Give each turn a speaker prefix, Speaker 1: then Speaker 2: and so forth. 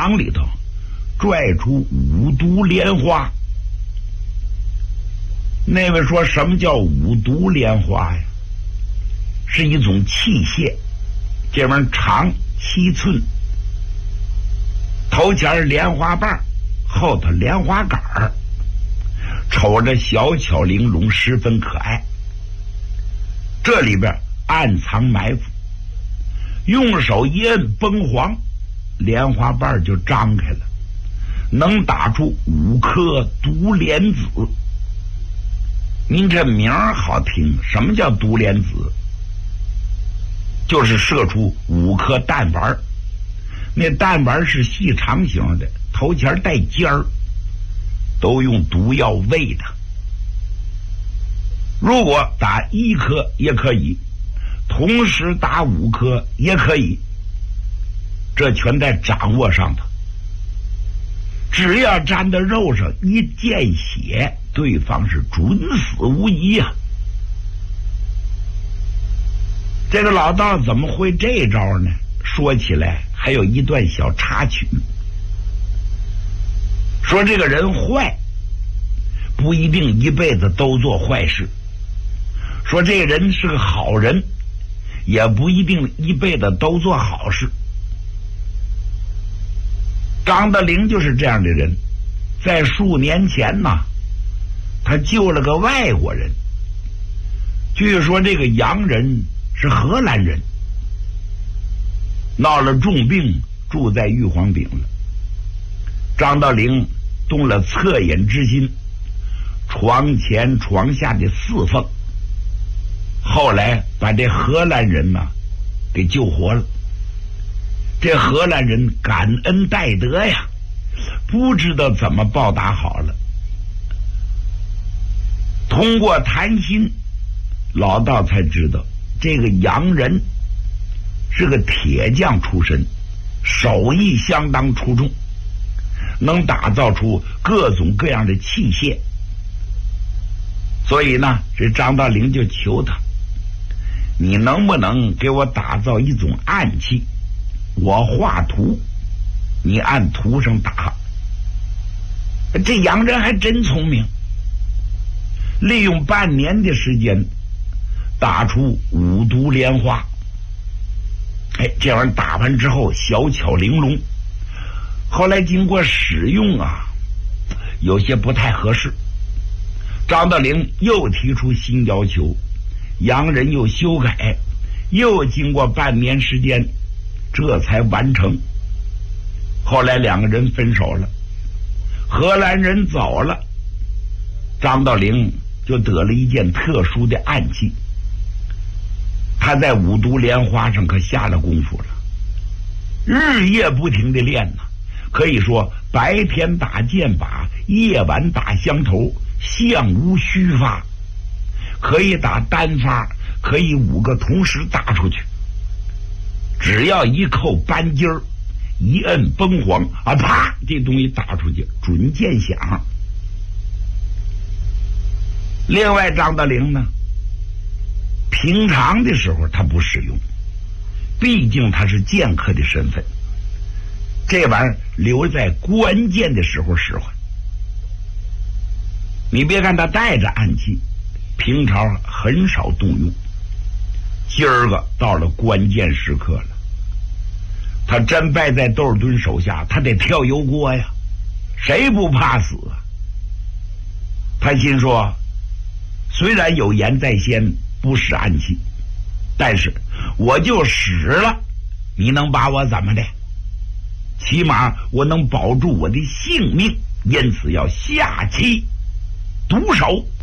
Speaker 1: 囊里头拽出五毒莲花。那位说什么叫五毒莲花呀？是一种器械，这玩意儿长7寸，头前莲花瓣，后头莲花杆儿，瞅着小巧玲珑，十分可爱。这里边暗藏埋伏，用手一摁崩黄，莲花瓣就张开了，能打出5颗毒莲子。您这名儿好听，什么叫毒莲子？就是射出5颗弹丸，那弹丸是细长型的，头前带尖儿，都用毒药喂的。如果打1颗也可以，同时打5颗也可以，这全在掌握上头。只要沾到肉上一见血，对方是准死无疑呀。这个老道怎么会这招呢？说起来还有一段小插曲，说这个人坏不一定一辈子都做坏事，说这个人是个好人也不一定一辈子都做好事。张德龄就是这样的人，在数年前呢，他救了个外国人，据说这个洋人是荷兰人，闹了重病，住在玉皇顶了。张道陵动了恻隐之心，床前床下的侍奉，后来把这荷兰人呢给救活了。这荷兰人感恩戴德呀，不知道怎么报答好了。通过谈心，老道才知道这个洋人是个铁匠出身，手艺相当出众，能打造出各种各样的器械。所以呢，这张道陵就求他，你能不能给我打造一种暗器，我画图，你按图上打。这洋人还真聪明，利用半年的时间打出5毒莲花。这玩意儿打完之后小巧玲珑，后来经过使用啊，有些不太合适。张道陵又提出新要求，洋人又修改，又经过半年时间，这才完成。后来2个人分手了，荷兰人走了，张道陵就得了一件特殊的暗器。他在5毒莲花上可下了功夫了，日夜不停地练呢，可以说白天打箭靶，夜晚打香头，相无虚发，可以打单发，可以5个同时打出去。只要一扣扳机儿，一摁崩簧啊，啪，这东西打出去准见响。另外张道陵呢，平常的时候他不使用，毕竟他是剑客的身份，这玩意儿留在关键的时候使唤。你别看他带着暗器，平常很少动用，今儿个到了关键时刻了，他真败在窦尔敦手下，他得跳油锅呀，谁不怕死啊？他心说，虽然有言在先，不使暗器，但是我就使了，你能把我怎么的？起码我能保住我的性命，因此要下棋毒手。